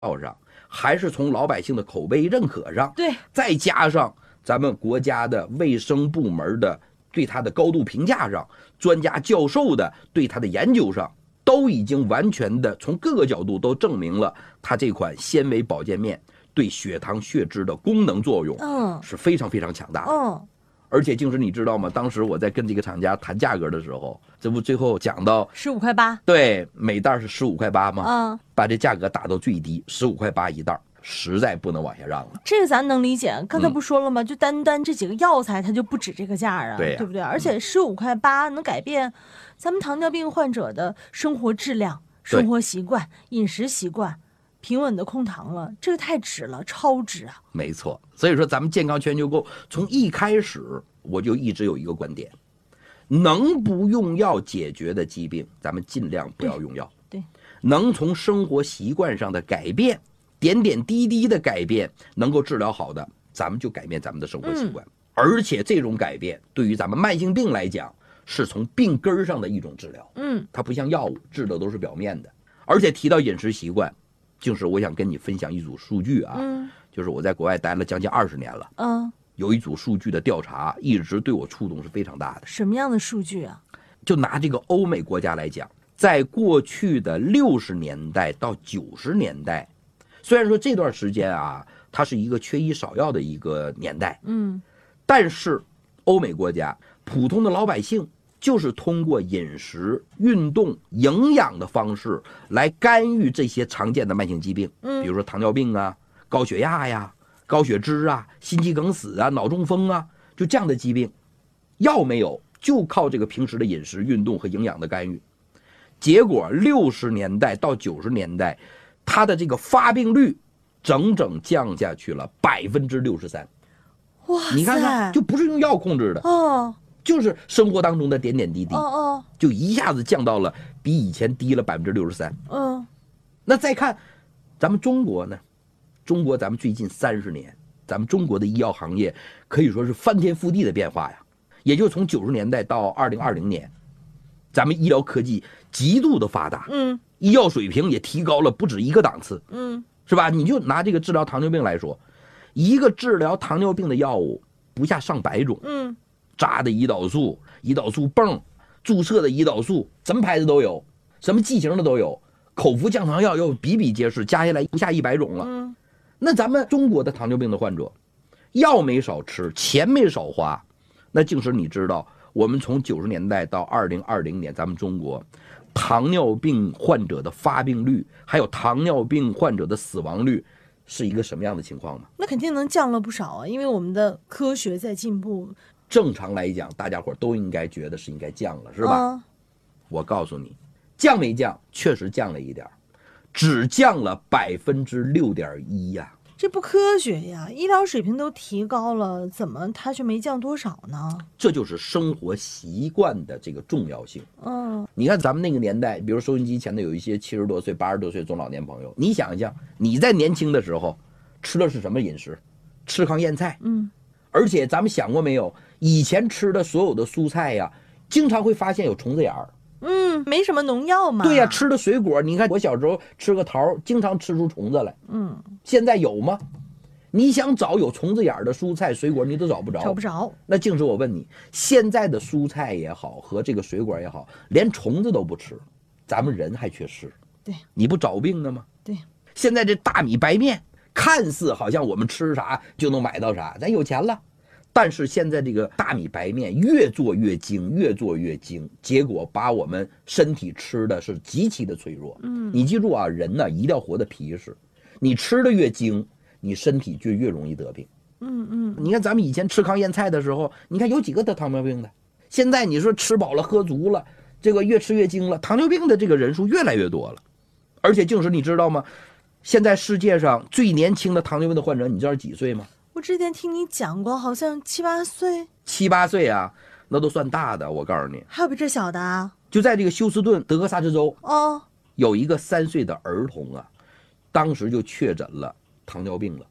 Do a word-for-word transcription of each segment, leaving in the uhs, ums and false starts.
上，还是从老百姓的口碑认可上， 对， 再加上咱们国家的卫生部门的对它的高度评价上，专家教授的对它的研究上，都已经完全的从各个角度都证明了它这款纤维保健面对血糖血脂的功能作用是非常非常强大的。 嗯， 而且静时你知道吗？当时我在跟这个厂家谈价格的时候，这不最后讲到十五块八， 对，每袋是十五块八吗？ 嗯， 把这价格打到最低，十五块八一袋，实在不能往下让了。 这个咱能理解。刚才不说了吗？嗯、就单单这几个药材，它就不止这个价啊， 对、啊、 对不对？而且十五块八能改变咱们糖尿病患者的生活质量、生活习惯、饮食习惯。平稳的控糖了，这个太值了，超值啊！ 没错，所以说咱们健康全球购从一开始我就一直有一个观点，能不用药解决的疾病，咱们尽量不要用药。 对，对， 能从生活习惯上的改变，点点滴滴的改变，能够治疗好的，咱们就改变咱们的生活习惯。嗯、而且这种改变对于咱们慢性病来讲，是从病根上的一种治疗。 嗯， 它不像药物治的都是表面的。而且提到饮食习惯。就是我想跟你分享一组数据啊， 嗯， 就是我在国外待了将近二十年了， 嗯， 有一组数据的调查一直对我触动是非常大的。 什么样的数据啊？ 就拿这个欧美国家来讲，在过去的六十年代到九十年代，虽然说这段时间啊，它是一个缺医少药的一个年代， 嗯， 但是欧美国家普通的老百姓。就是通过饮食、运动、营养的方式来干预这些常见的慢性疾病，比如说糖尿病啊、高血压呀、高血脂啊、心肌梗死啊、脑中风啊，就这样的疾病，药没有，就靠这个平时的饮食、运动和营养的干预。结果六十年代到九十年代，它的这个发病率整整降下去了百分之六十三。 哇， 你看看，就不是用药控制的哦。 就是生活当中的点点滴滴， 哦哦， 就一下子降到了比以前低了百分之六十三。 嗯， 那再看咱们中国呢？中国咱们最近三十年，咱们中国的医药行业可以说是翻天覆地的变化呀。也就从九十年代到二零二零年，咱们医疗科技极度的发达， 嗯， 医药水平也提高了不止一个档次， 嗯， 是吧？你就拿这个治疗糖尿病来说，一个治疗糖尿病的药物不下上百种， 嗯。 扎的胰岛素、胰岛素泵、注射的胰岛素，什么牌子都有，什么剂型的都有，口服降糖药又比比皆是，加起来不下一百种了。 嗯， 那咱们中国的糖尿病的患者，药没少吃，钱没少花。那静时你知道，我们从九十年代到二零二零年，咱们中国糖尿病患者的发病率，还有糖尿病患者的死亡率，是一个什么样的情况吗？ 那肯定能降了不少啊，因为我们的科学在进步。 正常来讲，大家伙都应该觉得是应该降了，是吧？ 嗯、 我告诉你，降没降？确实降了一点，只降了百分之六点一呀。 这不科学呀！医疗水平都提高了，怎么它却没降多少呢？ 这就是生活习惯的这个重要性。 嗯， 你看咱们那个年代，比如收音机前的有一些七十多岁、八十多岁中老年朋友，你想一想，你在年轻的时候吃的是什么饮食？吃糠咽菜。 嗯。 而且咱们想过没有，以前吃的所有的蔬菜呀，经常会发现有虫子眼儿。 嗯，没什么农药嘛。 对呀，吃的水果，你看我小时候吃个桃，经常吃出虫子来。 嗯， 现在有吗？你想找有虫子眼儿的蔬菜水果，你都找不着。 找不着。 那静时我问你，现在的蔬菜也好和这个水果也好，连虫子都不吃，咱们人还缺吃。 对， 你不找病了吗？ 对。 现在这大米白面。看似好像我们吃啥就能买到啥，咱有钱了，但是现在这个大米白面越做越精，越做越精，结果把我们身体吃的是极其的脆弱。 嗯， 你记住啊，人呢一定要活得皮实，你吃的越精，你身体就越容易得病。 嗯嗯， 你看咱们以前吃糠咽菜的时候，你看有几个得糖尿病的？现在你说吃饱了喝足了，这个越吃越精了，糖尿病的这个人数越来越多了。而且静时你知道吗？现在世界上最年轻的糖尿病的患者，你知道几岁吗？ 我之前听你讲过，好像七八岁。 七八岁啊，那都算大的。我告诉你， 还有比这小的啊？ 就在这个休斯顿德克萨斯州， 哦， 有一个三岁的儿童啊，当时就确诊了糖尿病了，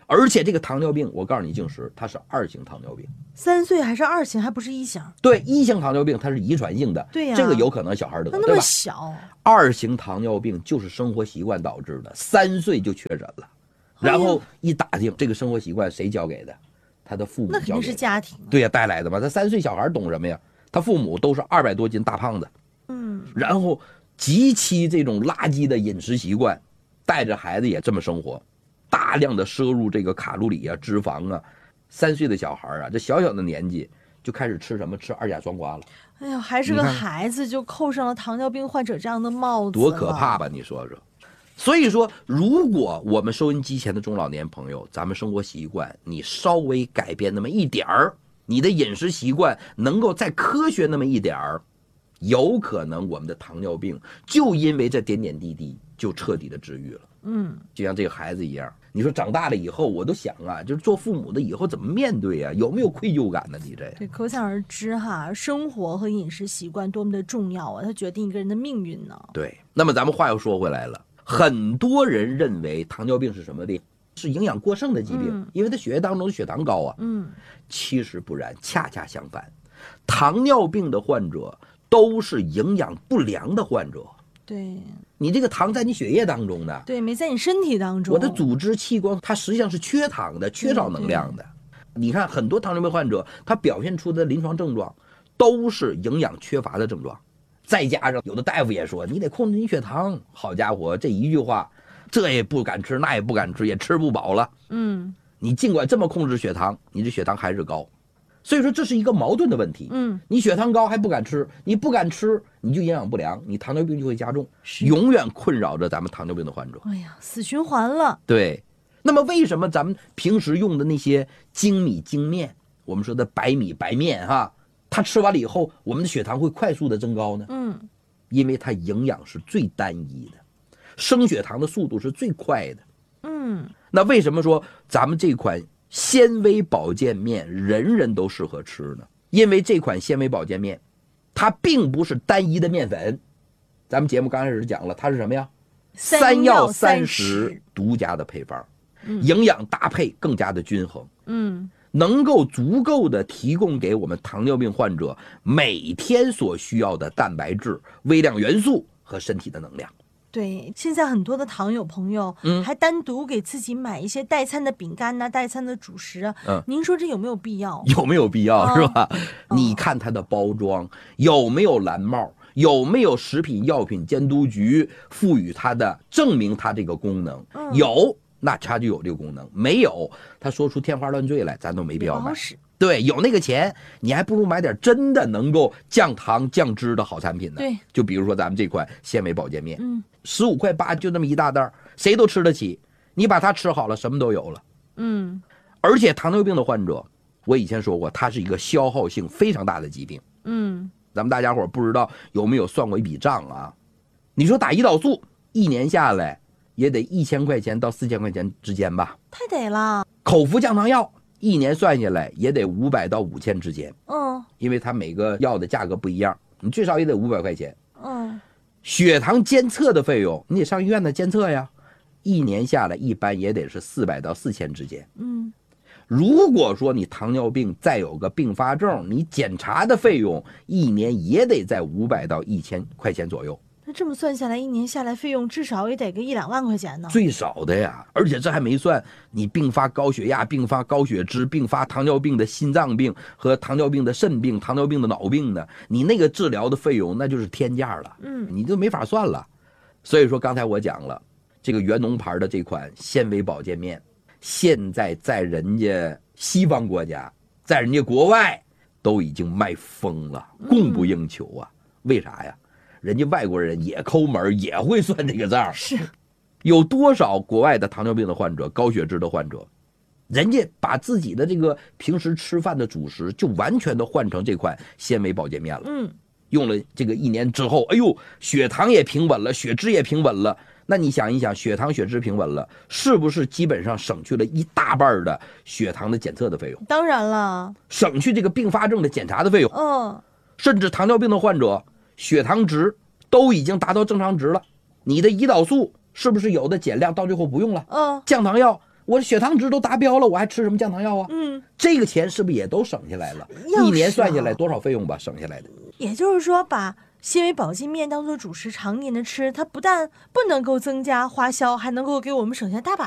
而且这个糖尿病，我告诉你，静时它是二型糖尿病。 三岁还是二型，还不是一型？ 对，一型糖尿病它是遗传性的， 对呀、 这个有可能小孩得， 那那么小。 二型糖尿病就是生活习惯导致的，三岁就确诊了，然后一打听这个生活习惯谁教给的，他的父母教给的。 那肯定是家庭、啊。 对呀，带来的嘛。他三岁小孩懂什么呀？他父母都是二百多斤大胖子， 嗯， 然后极其这种垃圾的饮食习惯，带着孩子也这么生活，大量的摄入这个卡路里啊、脂肪啊。三岁的小孩啊，这小小的年纪就开始吃什么？吃二甲双胍了。 哎呀，还是个孩子就扣上了糖尿病患者这样的帽子， 多可怕吧？你说说。所以说，如果我们收音机前的中老年朋友，咱们生活习惯你稍微改变那么一点儿，你的饮食习惯能够再科学那么一点儿，有可能我们的糖尿病就因为这点点滴滴就彻底的治愈了。 嗯， 就像这个孩子一样，你说长大了以后，我都想啊，就是做父母的以后怎么面对啊？有没有愧疚感呢？你这对，可想而知哈，生活和饮食习惯多么的重要啊，它决定一个人的命运呢。 对，那么咱们话又说回来了，很多人认为糖尿病是什么病？是营养过剩的疾病， 嗯、 因为他血液当中的血糖高啊。 嗯， 其实不然，恰恰相反，糖尿病的患者都是营养不良的患者。 对， 你这个糖在你血液当中的， 对，没在你身体当中。 我的组织器官它实际上是缺糖的，缺少能量的。你看很多糖尿病患者，他表现出的临床症状都是营养缺乏的症状，再加上有的大夫也说你得控制你血糖。好家伙，这一句话，这也不敢吃，那也不敢吃，也吃不饱了。 嗯， 你尽管这么控制血糖，你这血糖还是高。所以说这是一个矛盾的问题。 嗯， 你血糖高还不敢吃，你不敢吃，你就营养不良，你糖尿病就会加重，永远困扰着咱们糖尿病的患者。 哎呀，死循环了。 对，那么为什么咱们平时用的那些精米精面，我们说的白米白面哈，它吃完了以后，我们的血糖会快速的增高呢？ 嗯， 因为它营养是最单一的，升血糖的速度是最快的。 嗯， 那为什么说咱们这款纤维保健面人人都适合吃呢？因为这款纤维保健面，它并不是单一的面粉。咱们节目刚开始讲了，它是什么呀？三药三食独家的配方， 嗯、 营养搭配更加的均衡。 嗯， 能够足够的提供给我们糖尿病患者每天所需要的蛋白质、微量元素和身体的能量。 对，现在很多的糖友朋友，嗯，还单独给自己买一些代餐的饼干呐、啊、代餐的主食啊，嗯，您说这有没有必要？ 有没有必要、哦、是吧？哦、你看它的包装有没有蓝帽，有没有食品药品监督局赋予它的证明它这个功能？嗯、有，那它就有这个功能；没有，他说出天花乱坠来，咱都没必要买。对，有那个钱，你还不如买点真的能够降糖降脂的好产品呢。 对， 就比如说咱们这款纤维保健面， 嗯， 十五块八就那么一大袋，谁都吃得起。你把它吃好了，什么都有了。 嗯， 而且糖尿病的患者，我以前说过，它是一个消耗性非常大的疾病。 嗯， 咱们大家伙不知道有没有算过一笔账啊？你说打胰岛素一年下来也得一千块钱到四千块钱之间吧？ 太得了。 口服降糖药。一年算下来也得五百到五千之间， 嗯， 因为它每个药的价格不一样，你最少也得五百块钱。 嗯， 血糖监测的费用，你得上医院的监测呀，一年下来一般也得是四百到四千之间。 嗯， 如果说你糖尿病再有个并发症，你检查的费用一年也得在五百到一千块钱左右。 那这么算下来，一年下来费用至少也得个一两万块钱呢。 最少的呀，而且这还没算你并发高血压、并发高血脂、并发糖尿病的心脏病和糖尿病的肾病、糖尿病的脑病呢。你那个治疗的费用那就是天价了， 嗯， 你就没法算了。所以说刚才我讲了，这个元农牌的这款纤维保健面，现在在人家西方国家，在人家国外都已经卖疯了，供不应求啊。嗯、为啥呀？人家外国人也抠门，也会算这个账。 是， 有多少国外的糖尿病的患者、高血脂的患者，人家把自己的这个平时吃饭的主食就完全的换成这款纤维保健面了。 嗯， 用了这个一年之后，哎呦，血糖也平稳了，血脂也平稳了。那你想一想，血糖、血脂平稳了，是不是基本上省去了一大半的血糖的检测的费用？ 当然了， 省去这个并发症的检查的费用。 嗯， 甚至糖尿病的患者。血糖值都已经达到正常值了，你的胰岛素是不是有的减量到最后不用了？ 嗯， 降糖药我的血糖值都达标了，我还吃什么降糖药啊？ 嗯， 这个钱是不是也都省下来了？ 要是啊一年算下来多少费用吧，省下来的。 也就是说，把纤维保筋面当做主食，常年的吃，它不但不能够增加花销，还能够给我们省下大把